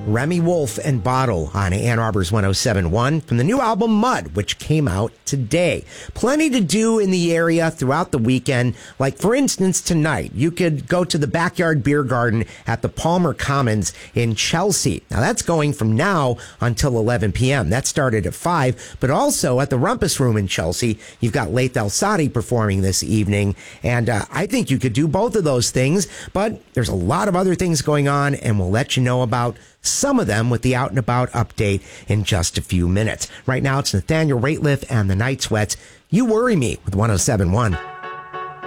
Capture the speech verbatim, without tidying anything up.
Remy Wolf and Bottle on Ann Arbor's one oh seven point one from the new album Mud, which came out today. Plenty to do in the area throughout the weekend. Like, for instance, tonight, you could go to the Backyard Beer Garden at the Palmer Commons in Chelsea. Now, that's going from now until eleven p.m. That started at five, but also at the Rumpus Room in Chelsea, you've got Laith El-Sadi performing this evening, and uh, I think you could do both of those things, but there's a lot of other things going on, and we'll let you know about some of them with the Out and About update in just a few minutes. Right now, it's Nathaniel Rateliff and the Night Sweats. You Worry Me with one oh seven point one.